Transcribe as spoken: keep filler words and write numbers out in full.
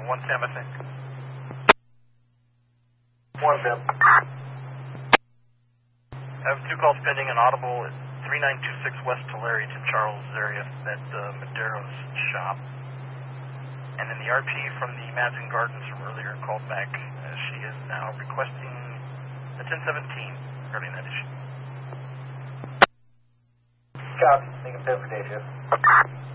one Sam, I think. One Sam. I have two calls pending and audible at three nine two six West Tulare to Charles area at uh, Madero's shop. And then the R P from the Madison Gardens from earlier called back. Uh, she is now requesting a ten seventeen regarding that issue. Copy. Taking ten for day shift.